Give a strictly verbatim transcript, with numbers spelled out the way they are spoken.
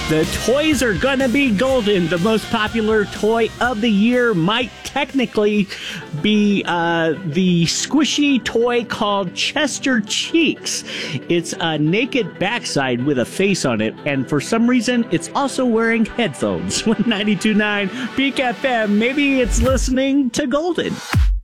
The toys are gonna be golden. The most popular toy of the year might technically be uh, the squishy toy called Chester Cheeks. It's a naked backside with a face on it, and for some reason, it's also wearing headphones. ninety-two point nine Peak F M. Maybe it's listening to Golden.